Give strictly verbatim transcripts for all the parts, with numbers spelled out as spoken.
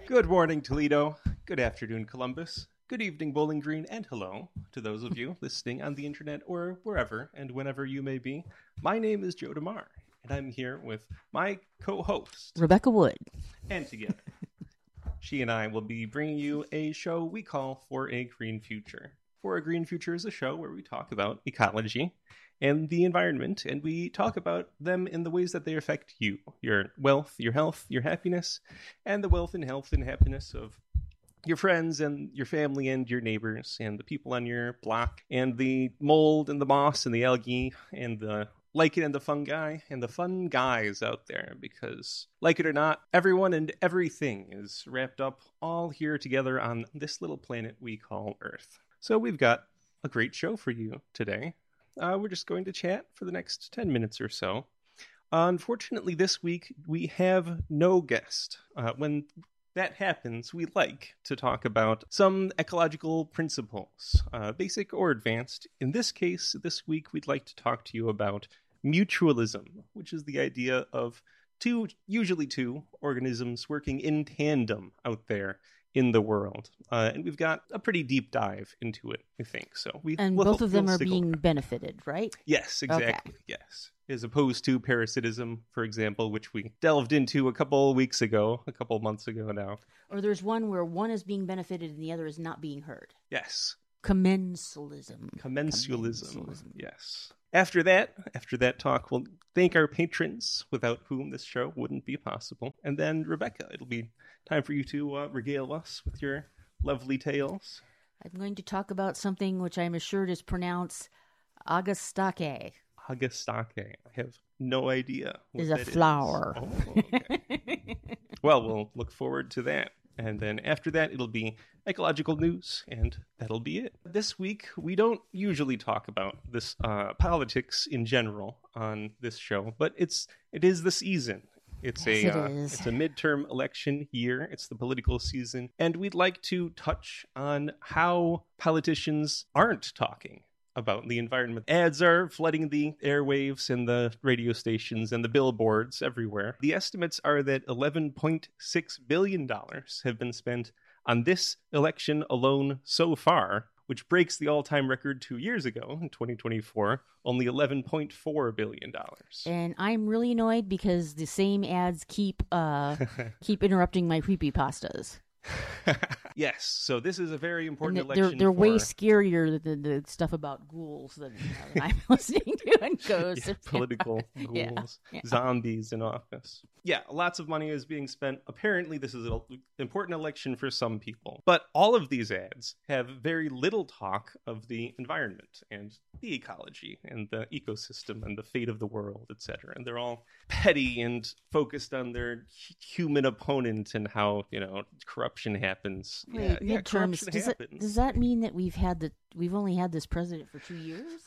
Good morning, Toledo. Good afternoon, Columbus. Good evening, Bowling Green, and hello to those of you listening on the internet or wherever and whenever you may be. My name is Joe DeMar, and I'm here with my co-host, Rebecca Wood. And together, she and I will be bringing you a show we call For a Green Future. For a Green Future is a show where we talk about ecology and the environment, and we talk about them in the ways that they affect you, your wealth, your health, your happiness, and the wealth and health and happiness of your friends and your family and your neighbors and the people on your block and the mold and the moss and the algae and the lichen and the fungi and the fun guys out there, because like it or not, everyone and everything is wrapped up all here together on this little planet we call Earth. So we've got a great show for you today. Uh, we're just going to chat for the next ten minutes or so. Uh, unfortunately, this week we have no guest. Uh, when that happens, we like to talk about some ecological principles, uh, basic or advanced. In this case, this week, we'd like to talk to you about mutualism, which is the idea of two, usually two, organisms working in tandem out there in the world. Uh, and we've got a pretty deep dive into it, I think. So we And we'll both of them we'll are being around. benefited, right? Yes, exactly. Okay. Yes. As opposed to parasitism, for example, which we delved into a couple weeks ago, a couple months ago now. Or there's one where one is being benefited and the other is not being heard. Yes. Commensalism. Commensalism. Commensalism. Yes. After that, after that talk, we'll thank our patrons, without whom this show wouldn't be possible. And then, Rebecca, it'll be time for you to uh, regale us with your lovely tales. I'm going to talk about something which I'm assured is pronounced Agastake. Agastake. I have no idea what is that a flower. Is. Oh, okay. Well, we'll look forward to that. And then after that, it'll be ecological news, and that'll be it. This week, we don't usually talk about this uh, politics in general on this show, but it's it is the season. It's yes, a it uh, is. It's a midterm election year. It's the political season, and we'd like to touch on how politicians aren't talking about the environment. Ads are flooding the airwaves and the radio stations and the billboards everywhere. The estimates are that eleven point six billion dollars have been spent on this election alone so far, which breaks the all-time record two years ago, in twenty twenty-four, only eleven point four billion dollars. And I'm really annoyed because the same ads keep uh, keep interrupting my creepypastas. Yes, so this is a very important and election. They're, they're for... way scarier than the, the stuff about ghouls than uh, I'm listening to and ghosts. Yeah, political ghouls, yeah, yeah. zombies in office. Yeah, lots of money is being spent. Apparently, this is an important election for some people. But all of these ads have very little talk of the environment and the ecology and the ecosystem and the fate of the world, et cetera. And they're all petty and focused on their human opponent and how, you know, corruption happens. Wait, yeah, midterms, yeah, does that, does that mean that we've had the we've only had this president for two years?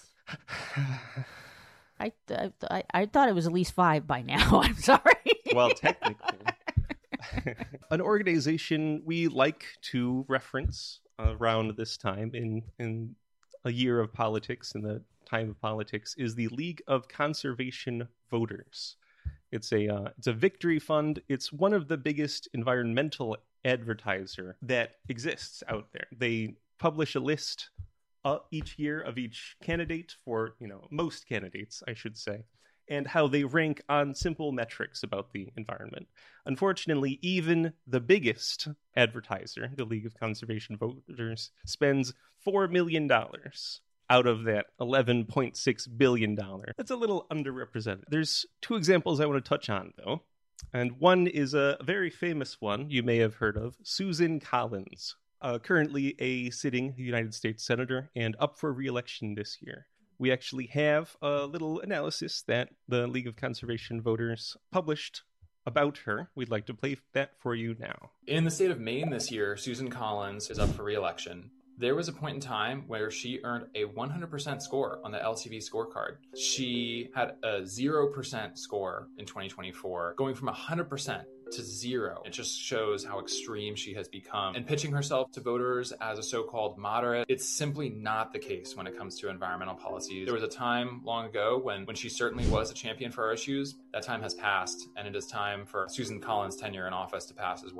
I, I I thought it was at least five by now. I'm sorry. Well, technically. An organization we like to reference around this time in, in a year of politics, in the time of politics, is the League of Conservation Voters. It's a uh, it's a victory fund. It's one of the biggest environmental advertiser that exists out there. They publish a list uh, each year of each candidate for, you know, most candidates, I should say, and how they rank on simple metrics about the environment. Unfortunately, even the biggest advertiser, the League of Conservation Voters, spends four million dollars out of that eleven point six billion dollars. That's a little underrepresented. There's two examples I want to touch on, though. And one is a very famous one you may have heard of, Susan Collins, uh, currently a sitting United States Senator and up for re-election this year. We actually have a little analysis that the League of Conservation Voters published about her. We'd like to play that for you now. In the state of Maine this year, Susan Collins is up for re-election. There was a point in time where she earned a one hundred percent score on the L C V scorecard. She had a zero percent score in twenty twenty-four, going from one hundred percent to zero. It just shows how extreme she has become. And pitching herself to voters as a so-called moderate, it's simply not the case when it comes to environmental policies. There was a time long ago when, when she certainly was a champion for our issues. That time has passed, and it is time for Susan Collins' tenure in office to pass as well.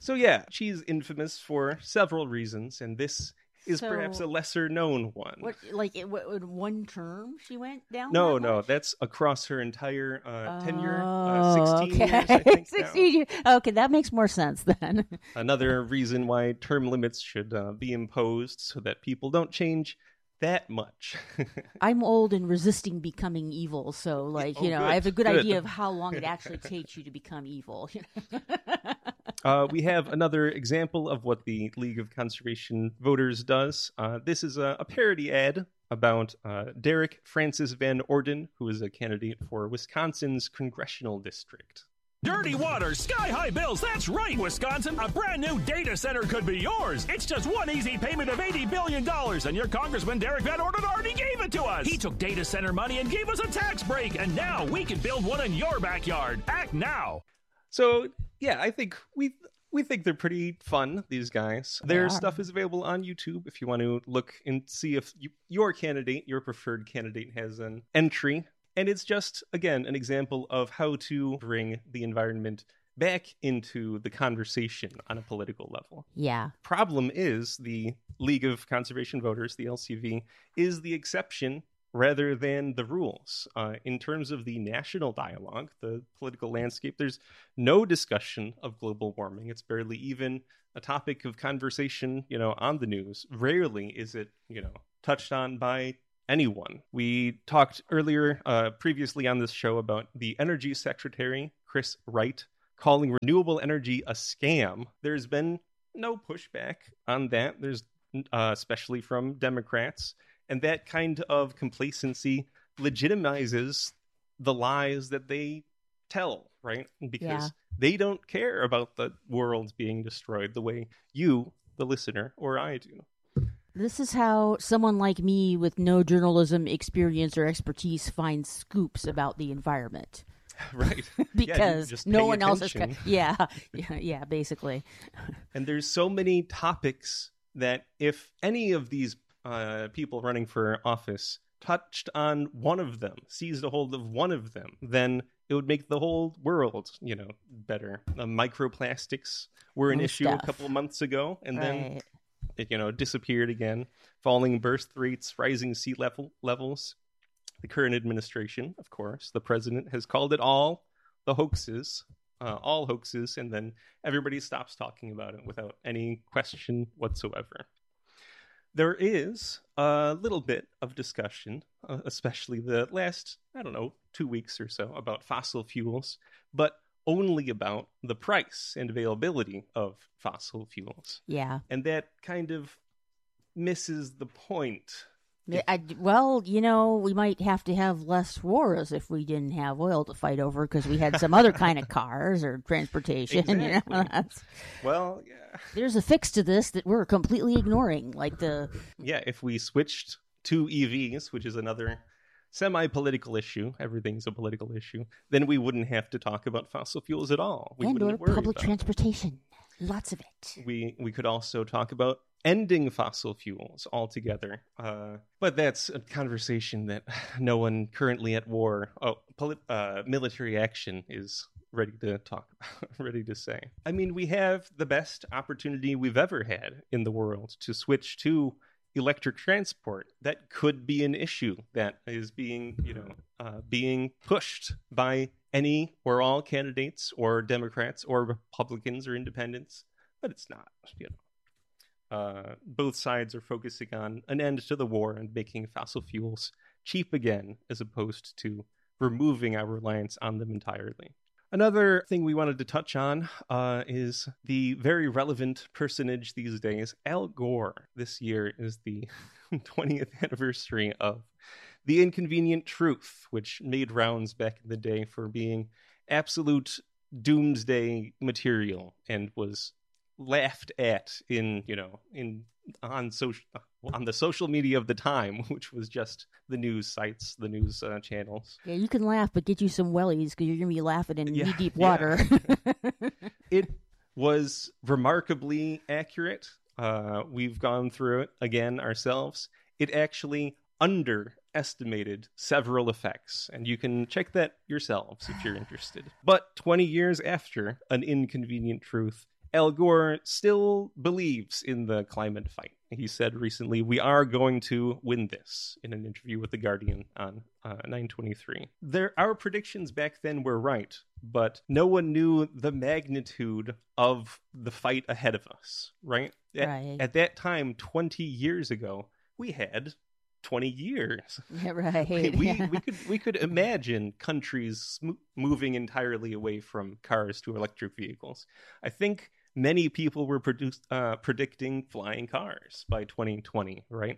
So yeah, she's infamous for several reasons, and this is So- perhaps a lesser known one. What, like, it, what, in one term she went down? No, that no, much? that's across her entire uh, tenure, Oh, uh, sixteen okay. years, I think. now. sixteen years. Okay, that makes more sense then. Another reason why term limits should uh, be imposed so that people don't change that much. I'm old and resisting becoming evil, so like Oh, you know, good, I have a good, good. idea of how long it actually takes you to become evil. uh, we have another example of what the League of Conservation Voters does. Uh, this is a, a parody ad about uh, Derek Francis Van Orden, who is a candidate for Wisconsin's congressional district. Dirty water, sky-high bills, that's right, Wisconsin! A brand new data center could be yours! It's just one easy payment of eighty billion dollars, and your Congressman Derek Van Orden already gave it to us! He took data center money and gave us a tax break, and now we can build one in your backyard! Act now! So, yeah, I think we we think they're pretty fun, these guys. Their are. stuff is available on YouTube if you want to look and see if you, your candidate, your preferred candidate, has an entry. And it's just, again, an example of how to bring the environment back into the conversation on a political level. Yeah. Problem is the League of Conservation Voters, the L C V, is the exception rather than the rules. Uh, in terms of the national dialogue, the political landscape, there's no discussion of global warming. It's barely even a topic of conversation, you know, on the news. Rarely is it, you know, touched on by anyone. We talked earlier, uh, previously on this show about the Energy Secretary, Chris Wright, calling renewable energy a scam. There's been no pushback on that. There's uh, especially from Democrats. And that kind of complacency legitimizes the lies that they tell, right? Because Yeah. they don't care about the world being destroyed the way you, the listener, or I do. This is how someone like me with no journalism experience or expertise finds scoops about the environment. Right. Because just no pay one else is. attention. Co- yeah, yeah, yeah, basically. And there's so many topics that if any of these uh, people running for office touched on one of them, seized a hold of one of them, then it would make the whole world, you know, better. Uh, microplastics were an Oh, issue stuff. a couple of months ago, and then Right. it, you know, disappeared again. Falling birth rates, rising sea level levels. The current administration, of course, the president has called it all the hoaxes, uh, all hoaxes, and then everybody stops talking about it without any question whatsoever. There is a little bit of discussion, uh, especially the last, I don't know, two weeks or so, about fossil fuels, but only about the price and availability of fossil fuels. Yeah. And that kind of misses the point. I, well, you know, we might have to have less wars if we didn't have oil to fight over because we had some other kind of cars or transportation. Exactly. You know, that's, Well, yeah. there's a fix to this that we're completely ignoring, like the Yeah, if we switched to E Vs, which is another semi-political issue, everything's a political issue, then we wouldn't have to talk about fossil fuels at all. We and or wouldn't worry public about it. transportation, lots of it. We we could also talk about ending fossil fuels altogether. Uh, but that's a conversation that no one currently at war, oh, polit- uh, military action is ready to talk about, ready to say. I mean, we have the best opportunity we've ever had in the world to switch to electric transport. That could be an issue that is being, you know, uh, being pushed by any or all candidates or Democrats or Republicans or independents, but it's not, you know. Uh, both sides are focusing on an end to the war and making fossil fuels cheap again, as opposed to removing our reliance on them entirely. Another thing we wanted to touch on uh, is the very relevant personage these days, Al Gore. This year is the twentieth anniversary of The Inconvenient Truth, which made rounds back in the day for being absolute doomsday material and was laughed at in, you know, in on social on the social media of the time, which was just the news sites, the news uh, channels. Yeah, you can laugh, but get you some wellies because you're gonna be laughing in Yeah, knee-deep yeah. water. It was remarkably accurate. Uh, we've gone through it again ourselves. It actually underestimated several effects, and you can check that yourselves if you're interested. But twenty years after An Inconvenient Truth Al Gore still believes in the climate fight. He said recently, "We are going to win this," in an interview with The Guardian on uh, nine twenty-three. There, our predictions back then were right, but no one knew the magnitude of the fight ahead of us, right? At, Right. at that time, twenty years ago, we had twenty years. Yeah, right. We, we, Yeah. we could we could imagine countries sm- moving entirely away from cars to electric vehicles. I think many people were produce, uh, predicting flying cars by twenty twenty, right?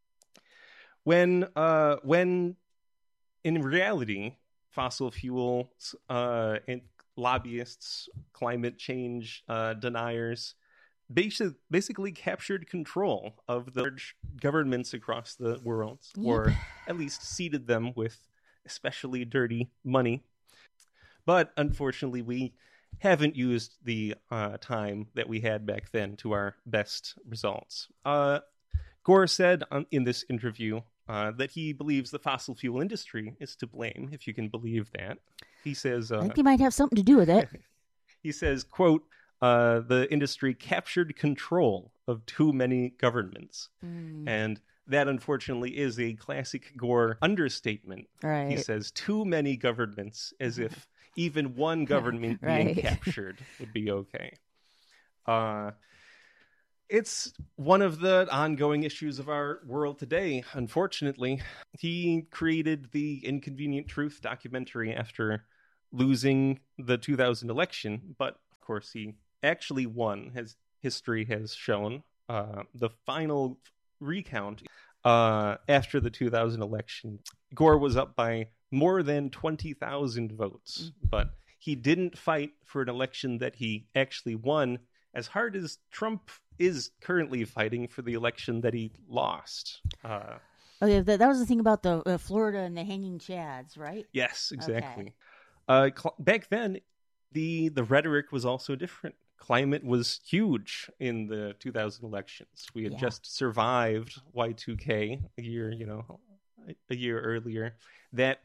When uh, when in reality, fossil fuels uh, and lobbyists, climate change uh, deniers, Basi- basically captured control of the large governments across the world, Yep. or at least seeded them with especially dirty money. But unfortunately, we haven't used the uh, time that we had back then to our best results. Uh, Gore said on, in this interview uh, that he believes the fossil fuel industry is to blame, if you can believe that. He says... Uh, I think they might have something to do with it. he says, quote, Uh, the industry captured control of too many governments. Mm, And that, unfortunately, is a classic Gore understatement. right. He says too many governments, as if even one government being Right. captured would be okay. Uh, it's one of the ongoing issues of our world today, unfortunately. He created the Inconvenient Truth documentary after losing the two thousand election, but of course he actually won, as history has shown. Uh, the final recount uh, after the two thousand election, Gore was up by more than twenty thousand votes, but he didn't fight for an election that he actually won, as hard as Trump is currently fighting for the election that he lost. Uh, Oh, yeah, that, that was the thing about the uh, Florida and the hanging chads, right? yes, exactly. Okay. Uh, cl- back then, the the rhetoric was also different. Climate was huge in the two thousand elections. We had Yeah. just survived Y two K a year, you know, a year earlier. That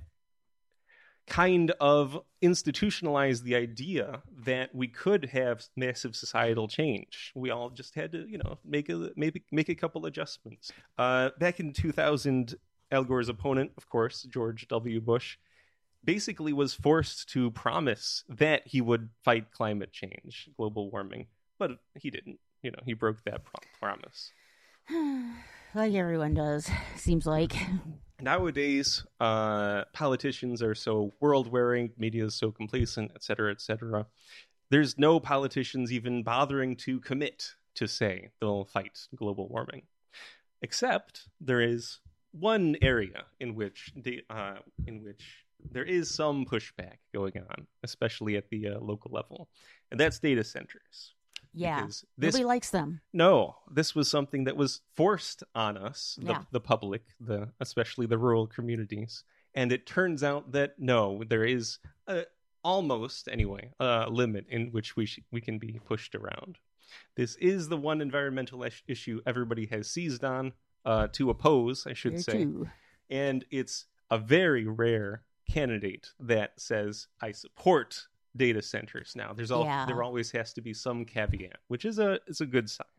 kind of institutionalized the idea that we could have massive societal change. We all just had to, you know, make a maybe make a couple adjustments. Uh, back in two thousand, Al Gore's opponent, of course, George W. Bush, basically was forced to promise that he would fight climate change, global warming, but he didn't. You know, he broke that pro- promise. Like everyone does, seems like. Nowadays, uh, politicians are so world-wearing, media is so complacent, et cetera, et cetera. There's no politicians even bothering to commit to say they'll fight global warming. Except there is one area in which the, uh, in which there is some pushback going on, especially at the uh, local level, and that's data centers. Yeah. Because this Nobody likes them. No, this was something that was forced on us, the, Yeah. the public, the especially the rural communities. And it turns out that no, there is a, almost, anyway, a limit in which we sh- we can be pushed around. This is the one environmental ish- issue everybody has seized on uh, to oppose, I should There say. too. And it's a very rare candidate that says, I support data centers now. There's all Yeah. there always has to be some caveat, which is a is a good sign.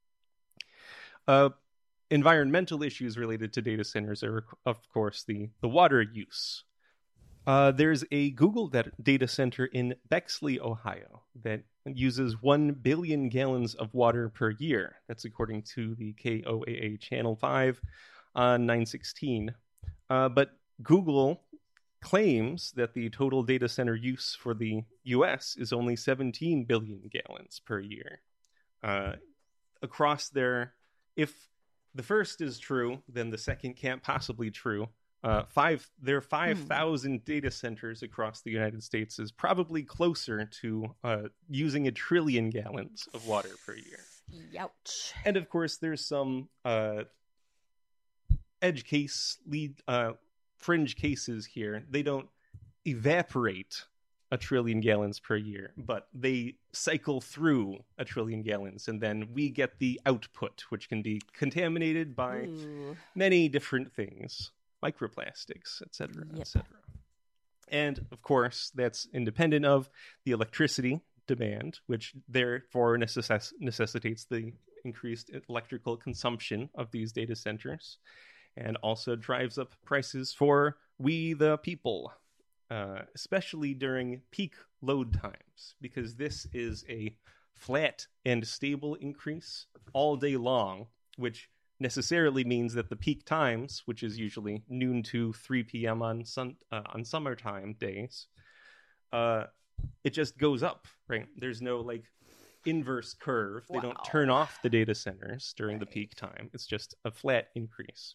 Uh, environmental issues related to data centers are, of course, the the water use. Uh, there's a Google dat- data center in Bexley, Ohio, that uses one billion gallons of water per year. That's according to the K O A A Channel five on nine sixteen. Uh, but Google claims that the total data center use for the U S is only seventeen billion gallons per year. Uh, across their, if the first is true, then the second can't possibly true. Uh, five, their five thousand data centers across the United States is probably closer to uh, using a trillion gallons of water per year. Youch. And of course, there's some uh, edge case lead uh, fringe cases here. They don't evaporate a trillion gallons per year, but they cycle through a trillion gallons, and then we get the output, which can be contaminated by Ooh. many different things, microplastics, et cetera, Yep. et cetera. And of course, that's independent of the electricity demand, which therefore necess- necessitates the increased electrical consumption of these data centers, and also drives up prices for we the people, uh, especially during peak load times, because this is a flat and stable increase all day long, which necessarily means that the peak times, which is usually noon to three p.m. on sun uh, on summertime days, uh, it just goes up, right? There's no like inverse curve. They Wow. don't turn off the data centers during Right. the peak time. It's just a flat increase.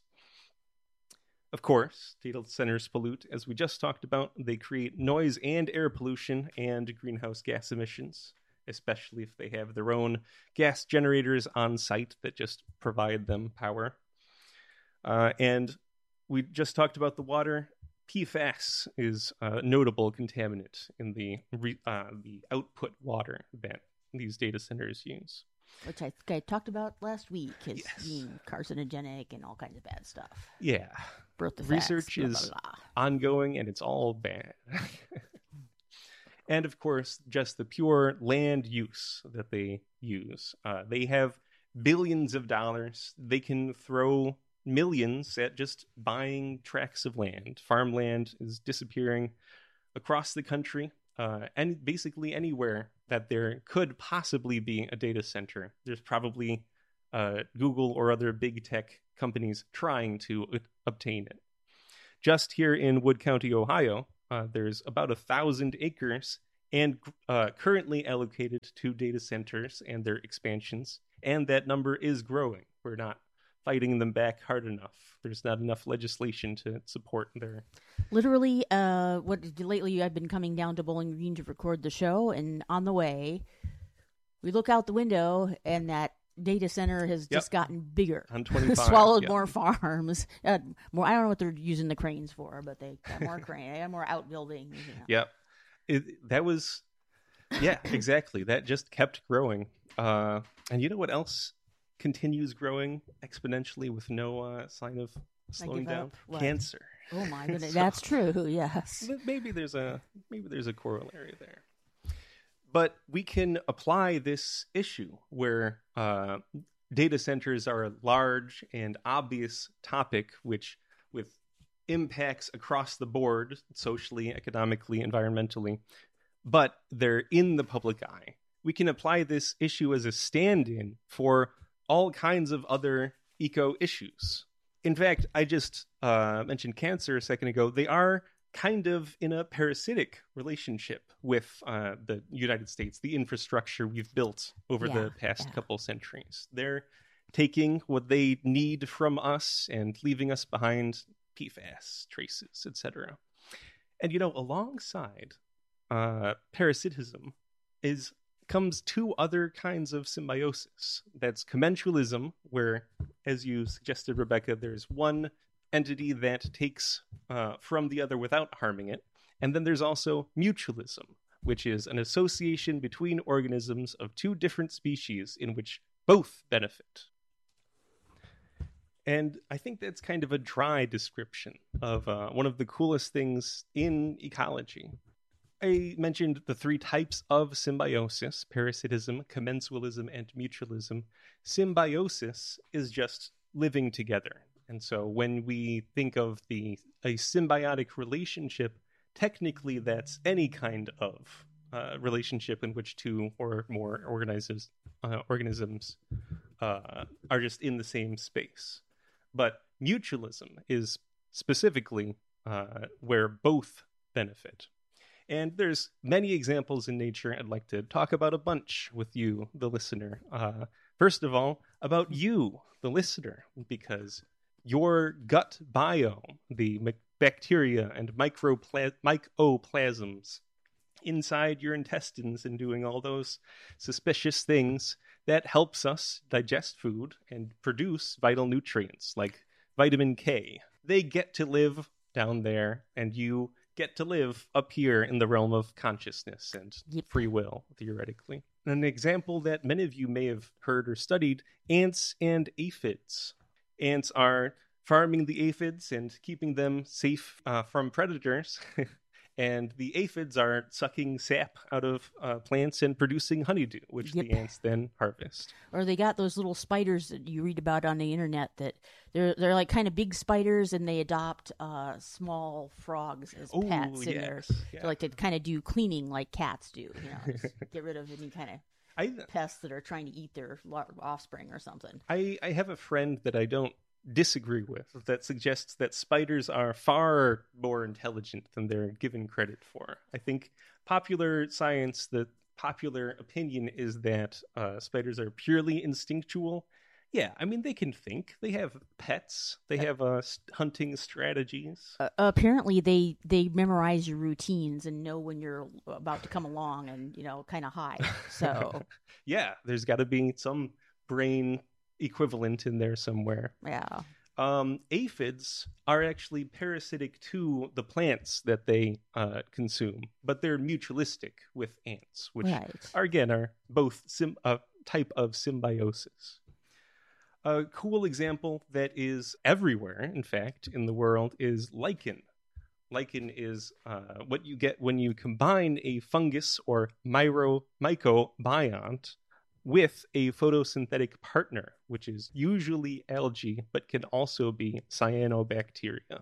Of course, data centers pollute, as we just talked about. They create noise and air pollution and greenhouse gas emissions, especially if they have their own gas generators on site that just provide them power. Uh, and we just talked about the water. P FAS is a notable contaminant in the re- uh, the output water that these data centers use. Which I think I talked about last week as Yes. being carcinogenic and all kinds of bad stuff. Yeah. Broke the Research facts, blah, is blah, blah. ongoing, and it's all bad. And of course, just the pure land use that they use. Uh, they have billions of dollars. They can throw millions at just buying tracts of land. Farmland is disappearing across the country, uh, and basically anywhere that there could possibly be a data center. There's probably uh, Google or other big tech companies trying to uh, obtain it. Just here in Wood County, Ohio, uh, there's about a thousand acres and uh, currently allocated to data centers and their expansions, and that number is growing. We're not fighting them back hard enough. There's not enough legislation to support their... Literally, uh, what lately I've been coming down to Bowling Green to record the show, and on the way, we look out the window, and that data center has Yep. just gotten bigger. On twenty-five, Swallowed yeah. more farms. Uh, more. I don't know what they're using the cranes for, but they got more crane. They got more outbuildings. You know. Yep. It, that was... Yeah, exactly. That just kept growing. Uh, and you know what else continues growing exponentially with no uh, sign of slowing give down? up? What? Cancer. Oh my goodness, So- that's true. Yes. Maybe there's a maybe there's a corollary there. But we can apply this issue where uh, data centers are a large and obvious topic, which with impacts across the board, socially, economically, environmentally, but they're in the public eye. We can apply this issue as a stand-in for all kinds of other eco issues. In fact, I just uh, mentioned cancer a second ago. They are kind of in a parasitic relationship with uh, the United States, the infrastructure we've built over Yeah, the past yeah. couple centuries. They're taking what they need from us and leaving us behind P FAS traces, et cetera. And, you know, alongside uh, parasitism is comes two other kinds of symbiosis. That's commensalism, where, as you suggested, Rebecca, there's one entity that takes uh, from the other without harming it. And then there's also mutualism, which is an association between organisms of two different species in which both benefit. And I think that's kind of a dry description of uh, one of the coolest things in ecology. I mentioned the three types of symbiosis: parasitism, commensalism, and mutualism. Symbiosis is just living together. And so when we think of the a symbiotic relationship, technically that's any kind of uh, relationship in which two or more organisms, uh, organisms uh, are just in the same space. But mutualism is specifically uh, where both benefit. And there's many examples in nature. I'd like to talk about a bunch with you, the listener. Uh, first of all, about you, the listener, because your gut biome, the m- bacteria and micropla- mycoplasms inside your intestines and doing all those suspicious things that helps us digest food and produce vital nutrients like vitamin K. They get to live down there, and you get to live up here in the realm of consciousness and Yep. free will, theoretically. An example that many of you may have heard or studied, ants and aphids. Ants are farming the aphids and keeping them safe uh, from predators. And the aphids are sucking sap out of uh, plants and producing honeydew, which Yep. the ants then harvest. Or they got those little spiders that you read about on the internet that they're they're like kind of big spiders, and they adopt uh, small frogs as Ooh, pets in there, yes, yeah. to like to kind of do cleaning like cats do. You know, just get rid of any kind of I, pests that are trying to eat their lar- offspring or something. I, I have a friend that I don't disagree with that suggests that spiders are far more intelligent than they're given credit for. I think popular science, the popular opinion is that uh, spiders are purely instinctual. Yeah, I mean, they can think. They have pets. They have uh, hunting strategies. Uh, apparently, they they memorize your routines and know when you're about to come along, and you know, kind of hide. So Yeah, there's got to be some brain equivalent in there somewhere. yeah. Um, aphids are actually parasitic to the plants that they uh, consume, but they're mutualistic with ants, which Right. are, again, are both sim- a type of symbiosis. A cool example that is everywhere, in fact, in the world is lichen. Lichen is uh, what you get when you combine a fungus or myro- mycobiont with a photosynthetic partner, which is usually algae, but can also be cyanobacteria.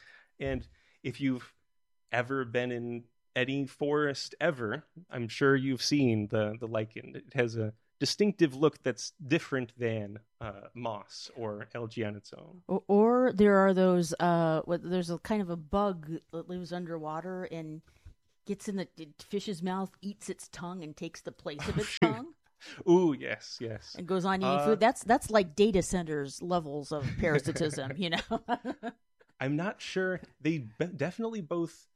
And if you've ever been in any forest ever, I'm sure you've seen the, the lichen. It has a distinctive look that's different than uh, moss or algae on its own. Or, or there are those. Uh, what, there's a kind of a bug that lives underwater and gets in the fish's mouth, eats its tongue, and takes the place of its tongue. Ooh, yes, yes. And goes on eating Uh, food. That's that's like data centers levels of parasitism, you know. I'm not sure. They be- definitely both.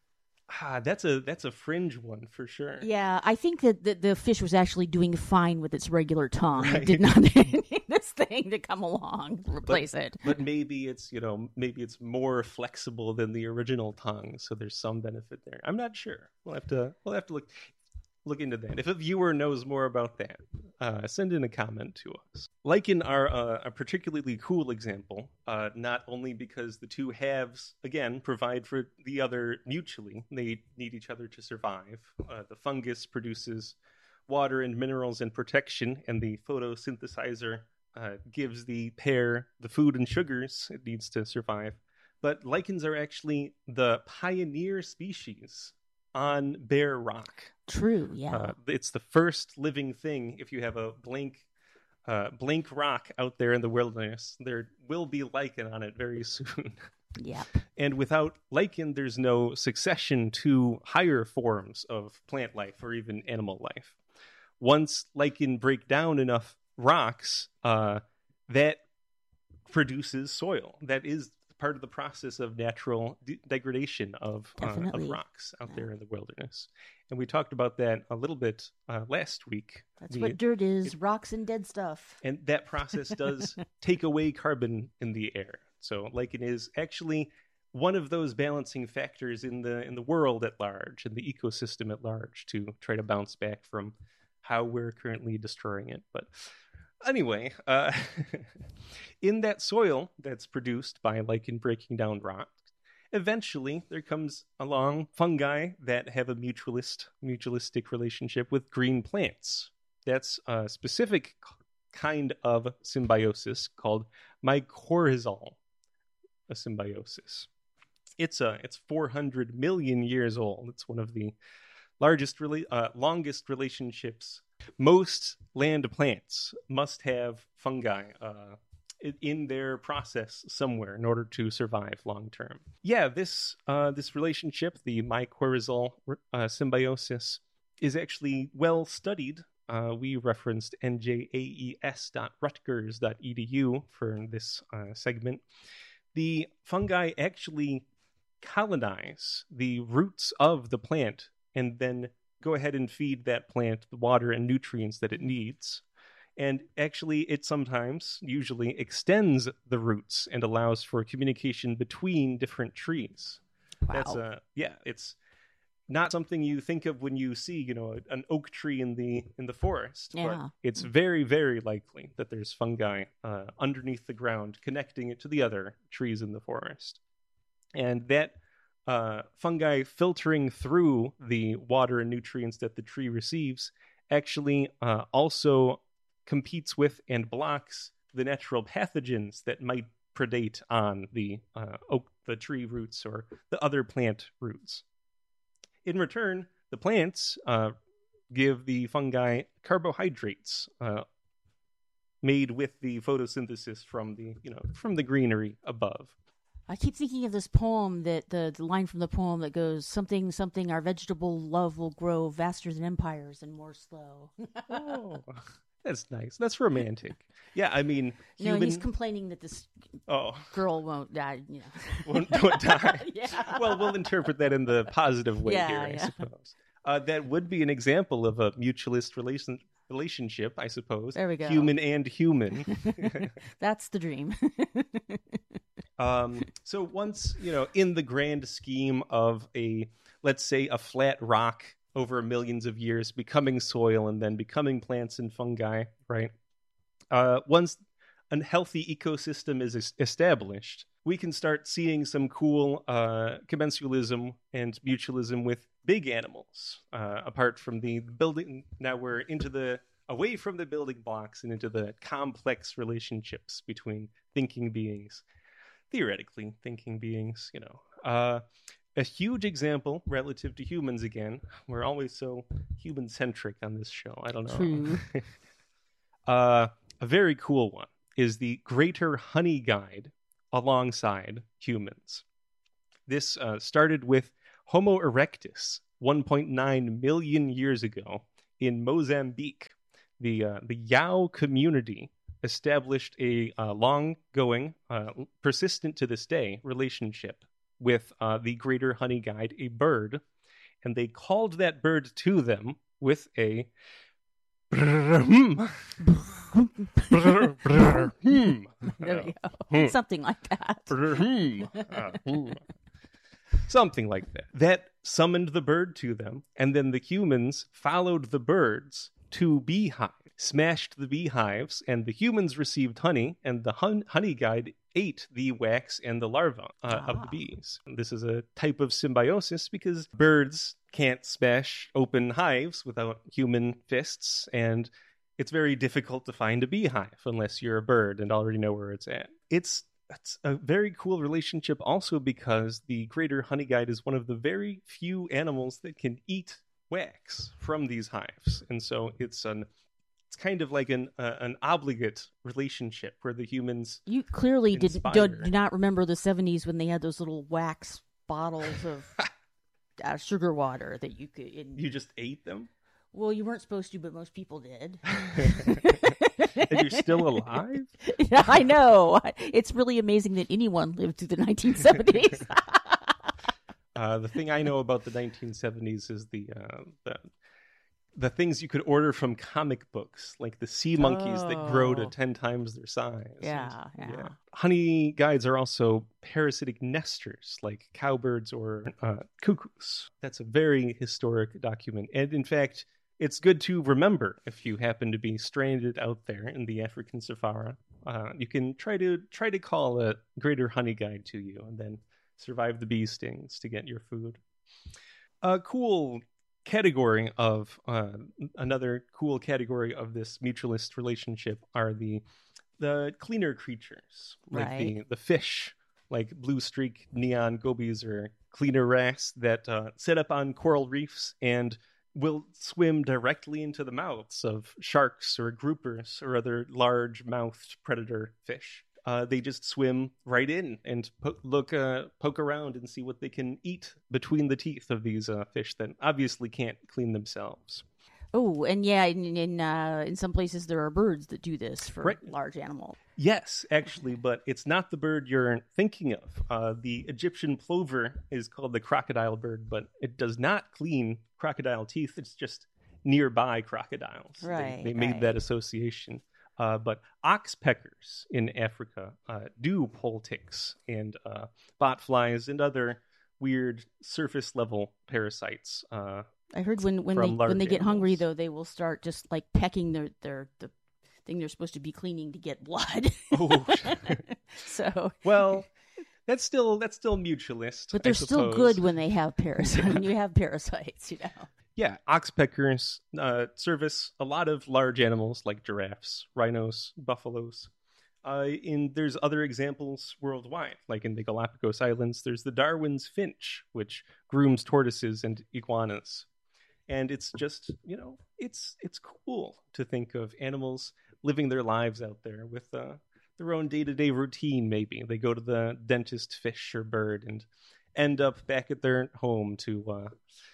Ah, that's a that's a fringe one for sure. Yeah, I think that the, the fish was actually doing fine with its regular tongue. Right. It did not need this thing to come along to replace it. But maybe it's, you know, maybe it's more flexible than the original tongue, so there's some benefit there. I'm not sure. We'll have to we'll have to look look into that. If a viewer knows more about that, uh, send in a comment to us. Lichen are uh, a particularly cool example, uh, not only because the two halves, again, provide for the other mutually. They need each other to survive. Uh, the fungus produces water and minerals and protection, and the photosynthesizer uh, gives the pear the food and sugars it needs to survive. But lichens are actually the pioneer species on bare rock. True, yeah. Uh, it's the first living thing. If you have a blank, uh, blank rock out there in the wilderness, there will be lichen on it very soon. Yep. And without lichen, there's no succession to higher forms of plant life or even animal life. Once lichen break down enough rocks, uh, that produces soil. That is part of the process of natural de- degradation of, uh, of Definitely. rocks out Yeah. there in the wilderness. And we talked about that a little bit uh, last week. That's The- what dirt is, rocks and dead stuff. and that process does take away carbon in the air. So lichen is actually one of those balancing factors in the in the world at large, in the ecosystem at large, to try to bounce back from how we're currently destroying it. But anyway, uh, in that soil that's produced by lichen breaking down rock, eventually there comes along fungi that have a mutualist mutualistic relationship with green plants. That's a specific kind of symbiosis called mycorrhizal a symbiosis. It's a it's four hundred million years old. It's one of the largest, rela- uh, longest relationships. Most land plants must have fungi uh, in their process somewhere in order to survive long term. Yeah, this uh, this relationship, the mycorrhizal uh, symbiosis, is actually well studied. Uh, we referenced n j a e s dot rutgers dot e d u for this uh, segment. The fungi actually colonize the roots of the plant and then go ahead and feed that plant the water and nutrients that it needs. And actually, it sometimes, usually, extends the roots and allows for communication between different trees. Wow. That's a yeah. It's not something you think of when you see, you know, an oak tree in the in the forest. Yeah. But it's very, very likely that there's fungi uh, underneath the ground connecting it to the other trees in the forest. And that uh, fungi filtering through the water and nutrients that the tree receives actually uh, also competes with and blocks the natural pathogens that might predate on the uh, oak, the tree roots or the other plant roots. In return, the plants uh, give the fungi carbohydrates uh, made with the photosynthesis from the you know from the greenery above. I keep thinking of this poem that the, the line from the poem that goes something something our vegetable love will grow vaster than empires and more slow. Oh, that's nice. That's romantic. Yeah, I mean, no, human... he's complaining that this oh girl won't die. You know. won't, won't die. Yeah. Well, we'll interpret that in the positive way yeah, here, I yeah. suppose. Uh, that would be an example of a mutualist relation relationship, I suppose. There we go. Human and human. That's the dream. Um, so once, you know, in the grand scheme of a, let's say, a flat rock over millions of years becoming soil and then becoming plants and fungi, right? Uh, once a healthy ecosystem is es- established, we can start seeing some cool uh, commensalism and mutualism with big animals. Uh, apart from the building, now we're into the away from the building blocks and into the complex relationships between thinking beings. Theoretically thinking beings, you know. Uh, a huge example relative to humans again. We're always so human-centric on this show. I don't know. True. uh, a very cool one is the Greater Honey Guide alongside humans. This uh, started with Homo erectus one point nine million years ago in Mozambique. The, uh, the Yao community established a uh, long-going, uh, persistent to this day, relationship with uh, the Greater Honey Guide, a bird, and they called that bird to them with a There we go. Something like that. Something like that. That summoned the bird to them, and then the humans followed the birds to beehives. Smashed the beehives, and the humans received honey, and the hun- honey guide ate the wax and the larvae uh, ah. of the bees. This is a type of symbiosis because birds can't smash open hives without human fists, and it's very difficult to find a beehive unless you're a bird and already know where it's at. It's It's a very cool relationship also because the Greater Honey Guide is one of the very few animals that can eat wax from these hives, and so it's an It's kind of like an uh, an obligate relationship where the humans. You clearly did, inspire. do not remember the seventies when they had those little wax bottles of uh, sugar water that you could. In... You just ate them? Well, you weren't supposed to, but most people did. And you're still alive? Yeah, I know. It's really amazing that anyone lived through the nineteen seventies. uh, the thing I know about the nineteen seventies is the uh, the. The things you could order from comic books, like the sea monkeys oh. that grow to ten times their size. Yeah, and, yeah. yeah. Honey guides are also parasitic nesters, like cowbirds or uh, cuckoos. That's a very historic document. And in fact, it's good to remember if you happen to be stranded out there in the African Sahara. Uh, you can try to try to call a Greater Honey Guide to you and then survive the bee stings to get your food. A cool category of uh, another cool category of this mutualist relationship are the the cleaner creatures, like right. the the fish, like blue streak neon gobies or cleaner wracks that uh, set up on coral reefs and will swim directly into the mouths of sharks or groupers or other large-mouthed predator fish. Uh, they just swim right in and po- look, uh, poke around and see what they can eat between the teeth of these uh, fish that obviously can't clean themselves. Oh, and yeah, in in, uh, in some places there are birds that do this for right. large animals. Yes, actually, but it's not the bird you're thinking of. Uh, the Egyptian plover is called the crocodile bird, but it does not clean crocodile teeth. It's just nearby crocodiles. Right, They, they made right. that association. Uh, but oxpeckers in Africa uh, do pole ticks and uh, botflies and other weird surface level parasites. Uh, I heard when, when from they large when they get hungry animals. though, they will start just like pecking their their the thing they're supposed to be cleaning to get blood. oh, So well, that's still that's still mutualist. But they're I still suppose. good when they have parasites. When you have parasites, you know. Yeah, oxpeckers uh, service a lot of large animals like giraffes, rhinos, buffaloes. Uh, in there's other examples worldwide, like in the Galapagos Islands. There's the Darwin's finch, which grooms tortoises and iguanas, and it's just you know it's it's cool to think of animals living their lives out there with uh, their own day to day routine. Maybe they go to the dentist, fish or bird, and end up back at their home to uh,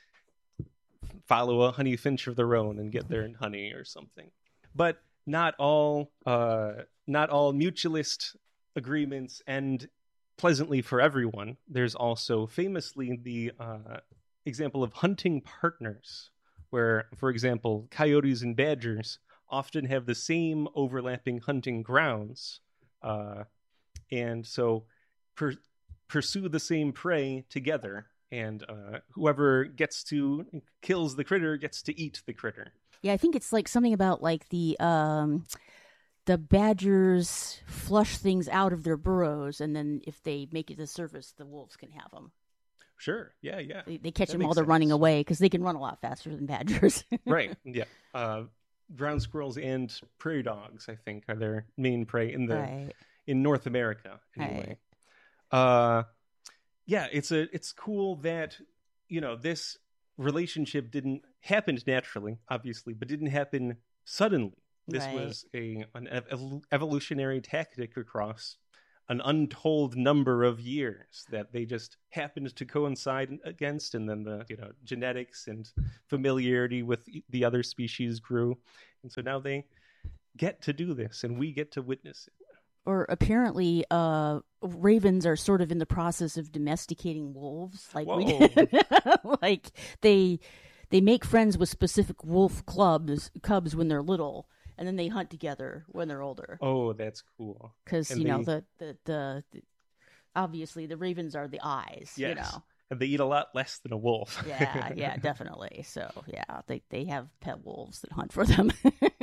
follow a honey finch of their own and get their honey or something. But not all uh, not all mutualist agreements end pleasantly for everyone. There's also famously the uh, example of hunting partners, where, for example, coyotes and badgers often have the same overlapping hunting grounds, uh, and so per- pursue the same prey together. And uh, whoever gets to kills the critter gets to eat the critter. Yeah, I think it's like something about like the um, the badgers flush things out of their burrows, and then if they make it to the surface, the wolves can have them. Sure. Yeah. Yeah. They, they catch That them makes while they're sense. running away because they can run a lot faster than badgers. Right. Yeah. Uh, ground squirrels and prairie dogs, I think, are their main prey in the Right. in North America. Anyway. Uh, yeah. It's a it's cool that you know this relationship didn't happen naturally, obviously, but didn't happen suddenly. This Right. was a an ev- evolutionary tactic across an untold number of years that they just happened to coincide against, and then the you know genetics and familiarity with the other species grew, and so now they get to do this, and we get to witness it. Or apparently, uh, ravens are sort of in the process of domesticating wolves, like we Whoa. did. Like they they make friends with specific wolf clubs cubs when they're little, and then they hunt together when they're older. Oh, that's cool. Because And you know they- the, the the the obviously the ravens are the eyes. Yes. You know. And they eat a lot less than a wolf. Yeah, yeah, definitely. So yeah, they they have pet wolves that hunt for them.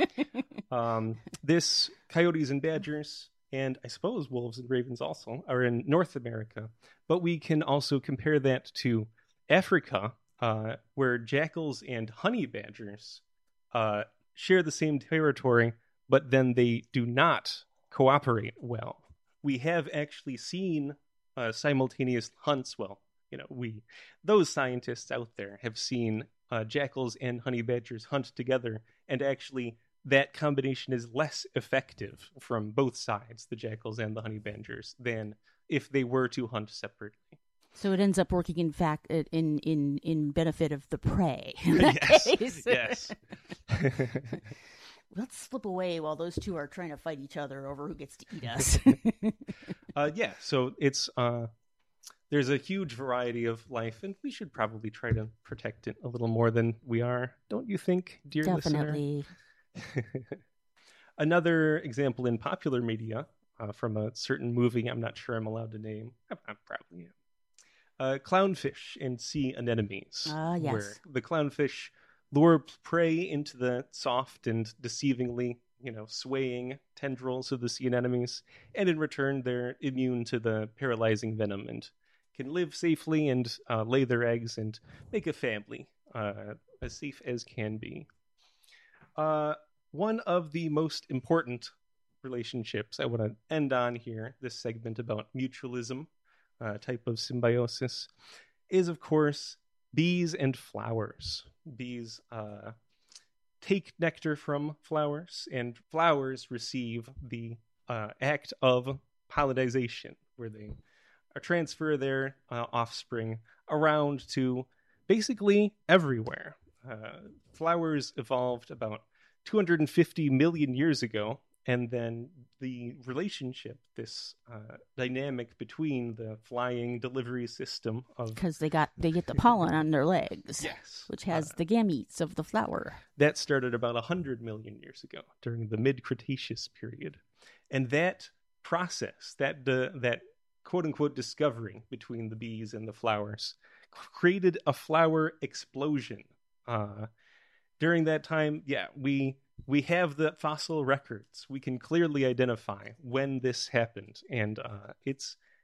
Um, this coyotes and badgers, and I suppose wolves and ravens also, are in North America. But we can also compare that to Africa, uh, where jackals and honey badgers uh, share the same territory, but then they do not cooperate well. We have actually seen uh, simultaneous hunts. Well, you know, we, those scientists out there have seen uh, jackals and honey badgers hunt together, and actually that combination is less effective from both sides, the jackals and the honey badgers, than if they were to hunt separately. So it ends up working in fact in in in benefit of the prey. In that Yes, case. yes. Let's slip away while those two are trying to fight each other over who gets to eat us. uh, yeah, so it's uh, there's a huge variety of life, and we should probably try to protect it a little more than we are, don't you think, dear listener? Definitely. Another example in popular media uh, from a certain movie I'm not sure I'm allowed to name. I, I probably am. Uh, clownfish and sea anemones. Ah, yes. Where the clownfish lure prey into the soft and deceivingly, you know, swaying tendrils of the sea anemones, and in return they're immune to the paralyzing venom and can live safely and uh, lay their eggs and make a family, uh, as safe as can be. Uh, one of the most important relationships I want to end on here, this segment about mutualism, uh, type of symbiosis, is, of course, bees and flowers. Bees uh, take nectar from flowers, and flowers receive the uh, act of pollinization, where they uh, transfer their uh, offspring around to basically everywhere. Uh, flowers evolved about two hundred fifty million years ago, and then the relationship, this uh, dynamic between the flying delivery system of Because they got they get the pollen on their legs, yes, which has uh, the gametes of the flower. that started about one hundred million years ago during the mid-Cretaceous period. And that process, that uh, that quote-unquote discovery between the bees and the flowers created a flower explosion. Uh, during that time, yeah, we we have the fossil records. We can clearly identify when this happened, and uh, it's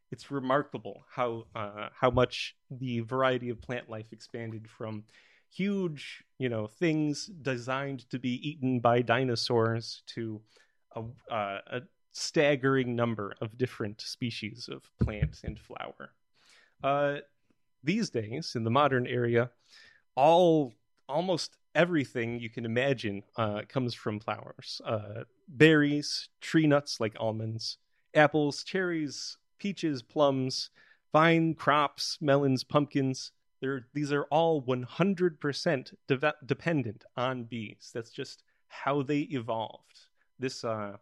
it's remarkable how uh, how much the variety of plant life expanded from huge, you know, things designed to be eaten by dinosaurs to a, uh, a staggering number of different species of plant and flower. Uh, these days, in the modern area, all almost everything you can imagine uh, comes from flowers. Uh, berries, tree nuts like almonds, apples, cherries, peaches, plums, vine crops, melons, pumpkins. They're, these are all one hundred percent de- dependent on bees. That's just how they evolved. This, uh,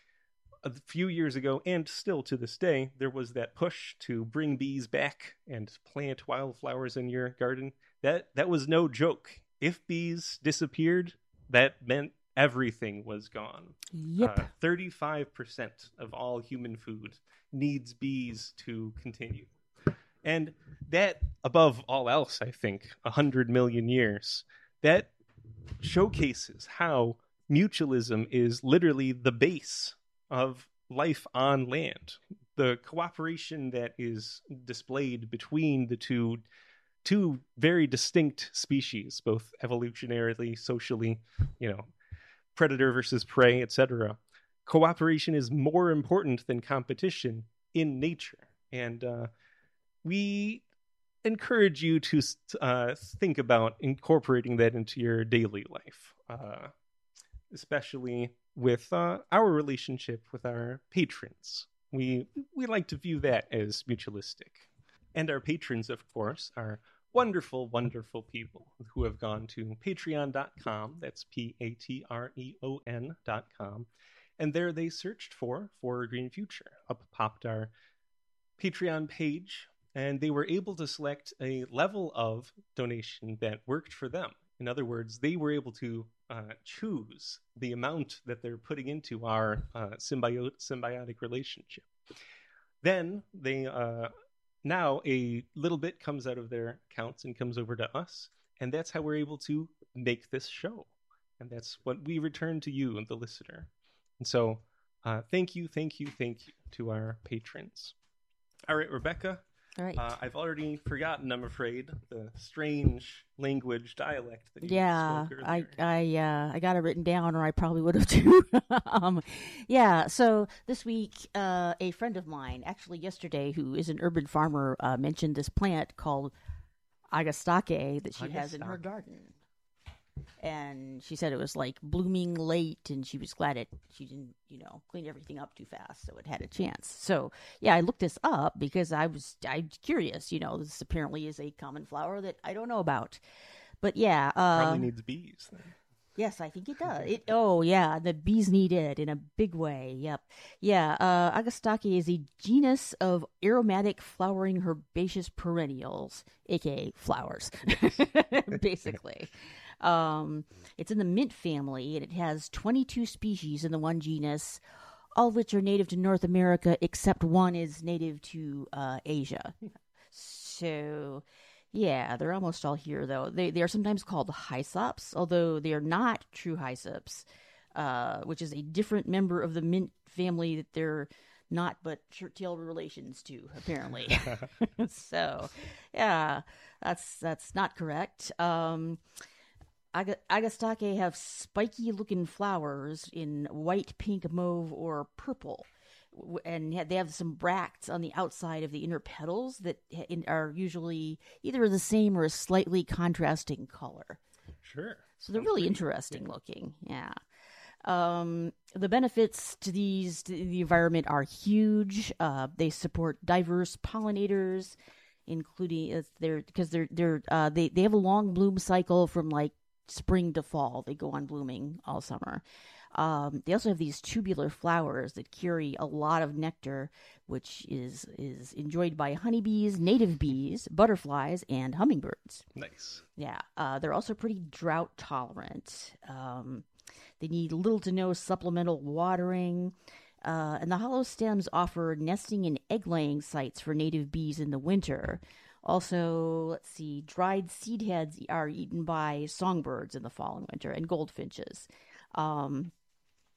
a few years ago, and still to this day, there was that push to bring bees back and plant wildflowers in your garden. That that was no joke. If bees disappeared, that meant everything was gone. Yep. Uh, thirty-five percent of all human food needs bees to continue. And that, above all else, I think, one hundred million years, that showcases how mutualism is literally the base of life on land. The cooperation that is displayed between the two two very distinct species, both evolutionarily, socially, you know, predator versus prey, et cetera. Cooperation is more important than competition in nature. And uh, we encourage you to uh, think about incorporating that into your daily life, uh, especially with uh, our relationship with our patrons. We we like to view that as mutualistic. And our patrons, of course, are wonderful, wonderful people who have gone to patreon dot com. That's P A T R E O N dot com. And there they searched for For a Green Future. Up popped our Patreon page, and they were able to select a level of donation that worked for them. In other words, they were able to uh, choose the amount that they're putting into our uh, symbio- symbiotic relationship. Then they... Uh, Now a little bit comes out of their accounts and comes over to us, and that's how we're able to make this show. And that's what we return to you, the listener. And so uh, thank you, thank you, thank you to our patrons. All right, Rebecca. All right. Uh, I've already forgotten, I'm afraid, the strange language dialect that you Yeah, spoke I earlier. I uh, I got it written down, or I probably would have too. um, yeah. So this week, uh, a friend of mine, actually yesterday, who is an urban farmer, uh, mentioned this plant called Agastake that she has in her Agastake. garden, and she said it was like blooming late, and she was glad it she didn't you know clean everything up too fast, so it had a chance. So yeah, I looked this up because I was I'm curious. You know, this apparently is a common flower that I don't know about. But yeah, uh, Probably needs bees. Then. yes, I think it does. It oh yeah, the bees need it in a big way. Yep, yeah. Uh, Agastake is a genus of aromatic flowering herbaceous perennials, aka flowers, basically. Um, it's in the mint family, and it has twenty-two species in the one genus, all of which are native to North America, except one is native to uh, Asia. So, yeah, they're almost all here, though. They they are sometimes called hysops, although they are not true hysops, uh, which is a different member of the mint family that they're not but shirt-tail relations to, apparently. So, yeah, that's that's not correct. Um, Ag- Agastake have spiky-looking flowers in white, pink, mauve, or purple. W- And ha- they have some bracts on the outside of the inner petals that ha- in- are usually either the same or a slightly contrasting color. Sure. So they're Sounds really pretty- interesting looking. Yeah. Um, the benefits to these to the environment are huge. Uh, they support diverse pollinators, including uh, they're because they're they're uh, they they have a long bloom cycle from like spring to fall. They go on blooming all summer. Um, they also have these tubular flowers that carry a lot of nectar, which is is enjoyed by honeybees, native bees, butterflies, and hummingbirds. Nice. Yeah, uh, they're also pretty drought tolerant. Um, they need little to no supplemental watering. Uh, and the hollow stems offer nesting and egg-laying sites for native bees in the winter. Also, let's see, dried seed heads are eaten by songbirds in the fall and winter, and goldfinches. Um,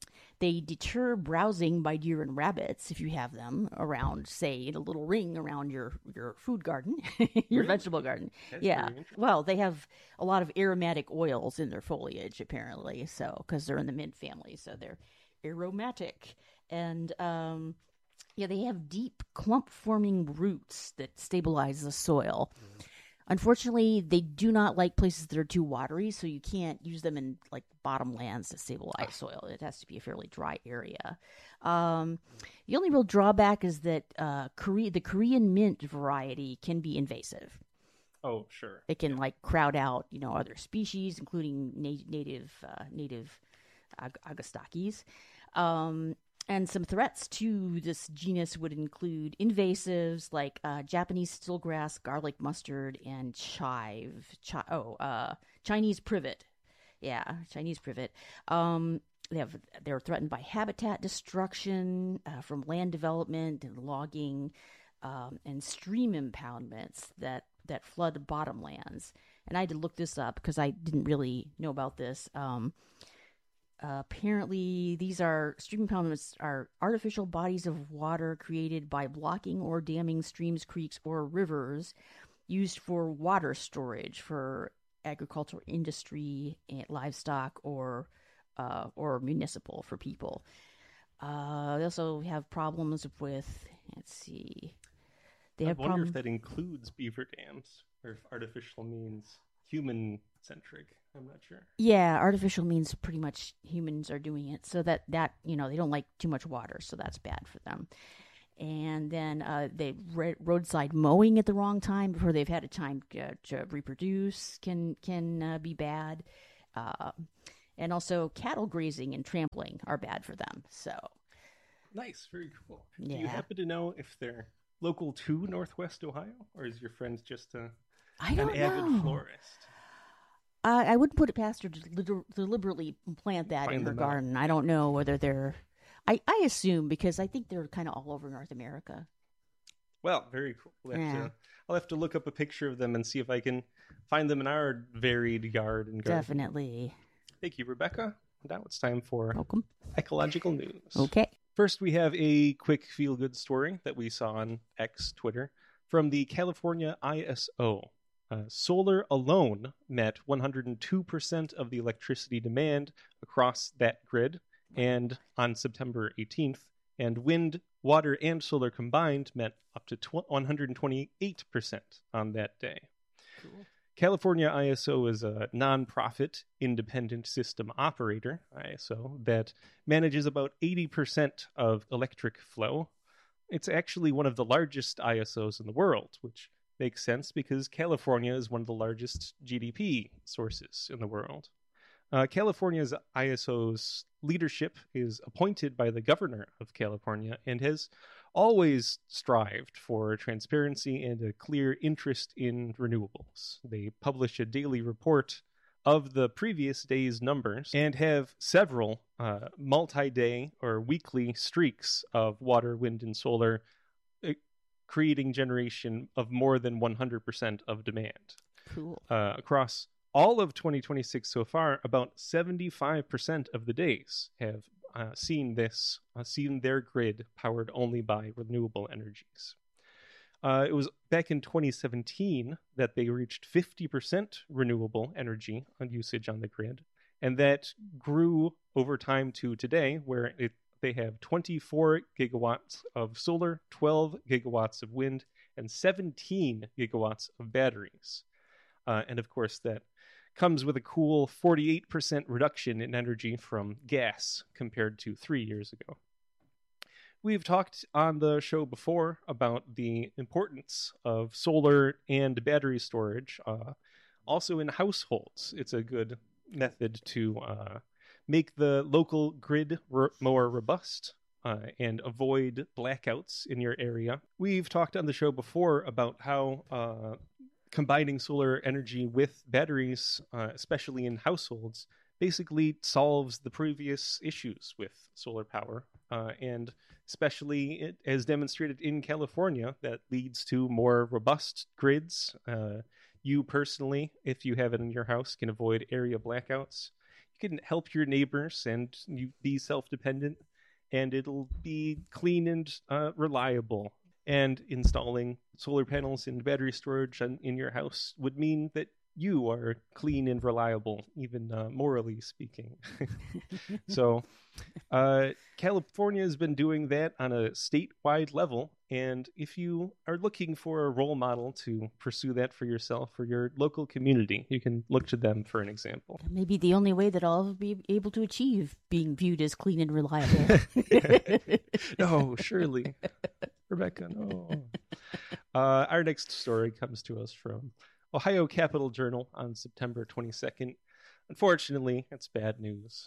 They deter browsing by deer and rabbits if you have them around, say, in a little ring around your, your food garden, your Really? vegetable garden. That's yeah. very interesting. Well, they have a lot of aromatic oils in their foliage, apparently, so because they're in the mint family, so they're aromatic. And um, yeah, they have deep clump-forming roots that stabilize the soil. Mm. Unfortunately, they do not like places that are too watery, so you can't use them in like bottomlands to stabilize soil. It has to be a fairly dry area. Um, the only real drawback is that uh, Korea, the Korean mint variety can be invasive. Oh, sure. It can like crowd out, you know, other species, including na- native uh, native ag- Agastakis. Um, And some threats to this genus would include invasives like uh, Japanese stillgrass, garlic mustard, and chive. Chi- oh, uh, Chinese privet. Yeah, Chinese privet. Um, they have they're threatened by habitat destruction uh, from land development and logging, um, and stream impoundments that that flood bottomlands. And I had to look this up because I didn't really know about this. Um, Uh, apparently, these are stream impoundments are artificial bodies of water created by blocking or damming streams, creeks, or rivers used for water storage for agricultural industry, and livestock, or uh, or municipal for people. Uh, they also have problems with, let's see, they I have wonder problem- if that includes beaver dams, or if artificial means human-centric. I'm not sure. Yeah, artificial means pretty much humans are doing it. So that, that you know, they don't like too much water, so that's bad for them. And then uh, they re- roadside mowing at the wrong time before they've had a time to, to reproduce can can uh, be bad. Uh, and also cattle grazing and trampling are bad for them. So Nice, very cool. Yeah. Do you happen to know if they're local to Northwest Ohio, or is your friend just a, I don't an avid know. florist? I, I wouldn't put it past her to deli- deliberately plant that Find in her them out. garden. I don't know whether they're. I, I assume because I think they're kind of all over North America. Well, very cool. We'll have Yeah. to, I'll have to look up a picture of them and see if I can find them in our varied yard and garden. Definitely. Thank you, Rebecca. Now it's time for Welcome. ecological news. Okay. First, we have a quick feel-good story that we saw on X Twitter from the California I S O. Uh, solar alone met one hundred two percent of the electricity demand across that grid, and on September eighteenth, and wind, water, and solar combined met up to tw- one hundred twenty-eight percent on that day. Cool. California I S O is a nonprofit independent system operator, I S O, that manages about eighty percent of electric flow. It's actually one of the largest I S Os in the world, which makes sense because California is one of the largest G D P sources in the world. Uh, California's I S O's leadership is appointed by the governor of California and has always strived for transparency and a clear interest in renewables. They publish a daily report of the previous day's numbers and have several uh, multi-day or weekly streaks of water, wind, and solar, uh, creating generation of more than one hundred percent of demand. Cool. Uh, across all of twenty twenty-six so far, about seventy-five percent of the days have uh, seen this, uh, seen their grid powered only by renewable energies. Uh, it was back in twenty seventeen that they reached fifty percent renewable energy on usage on the grid, and that grew over time to today, where it, they have twenty-four gigawatts of solar, twelve gigawatts of wind, and seventeen gigawatts of batteries. Uh, and of course, that comes with a cool forty-eight percent reduction in energy from gas compared to three years ago. We've talked on the show before about the importance of solar and battery storage, uh, also in households. It's a good method to uh, make the local grid r- more robust uh, and avoid blackouts in your area. We've talked on the show before about how uh, combining solar energy with batteries, uh, especially in households, basically solves the previous issues with solar power. Uh, and especially it, as demonstrated in California, that leads to more robust grids. Uh, you personally, if you have it in your house, can avoid area blackouts. You can help your neighbors and you be self-dependent, and it'll be clean and uh, reliable. And installing solar panels and battery storage on, in your house would mean that you are clean and reliable, even uh, morally speaking. So uh, California has been doing that on a statewide level. And if you are looking for a role model to pursue that for yourself or your local community, you can look to them for an example. Maybe the only way that I'll be able to achieve being viewed as clean and reliable. No, surely. Rebecca, no. Uh, our next story comes to us from Ohio Capital Journal on September twenty-second. Unfortunately, it's bad news.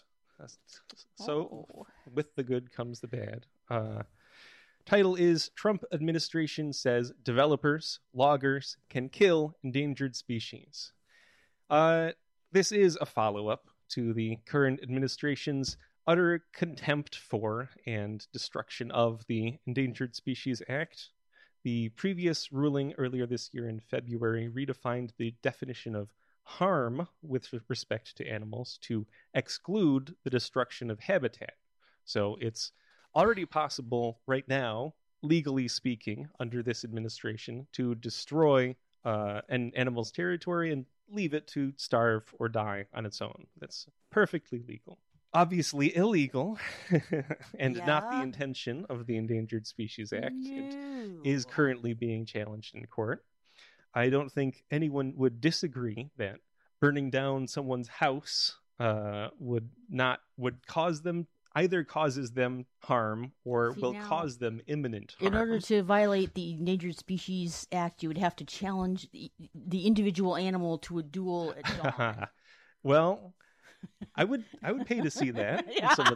So, oh. With the good comes the bad. Uh, title is Trump Administration Says Developers, Loggers Can Kill Endangered Species. Uh, this is a follow-up to the current administration's utter contempt for and destruction of the Endangered Species Act. The previous ruling earlier this year in February redefined the definition of harm with respect to animals to exclude the destruction of habitat. So it's already possible right now, legally speaking, under this administration, to destroy uh, an animal's territory and leave it to starve or die on its own. That's perfectly legal. Obviously illegal, and yeah. not the intention of the Endangered Species Act. No. It is currently being challenged in court. I don't think anyone would disagree that burning down someone's house uh, would not would cause them either causes them harm or See, will now, cause them imminent harm. In order to violate the Endangered Species Act, you would have to challenge the, the individual animal to a duel at dawn. Well, I would I would pay to see that Yeah. in some of